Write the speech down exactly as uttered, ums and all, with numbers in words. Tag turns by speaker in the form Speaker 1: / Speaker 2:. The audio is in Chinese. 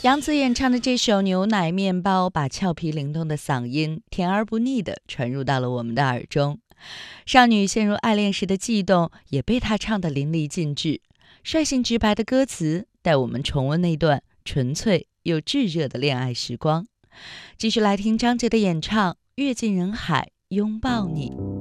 Speaker 1: 杨紫演唱的这首《牛奶面包》，把俏皮灵动的嗓音甜而不腻地传入到了我们的耳中。少女陷入爱恋时的悸动也被她唱得淋漓尽致，率性直白的歌词带我们重温那段纯粹又炙热的恋爱时光。继续来听张杰的演唱《阅尽人海拥抱你》。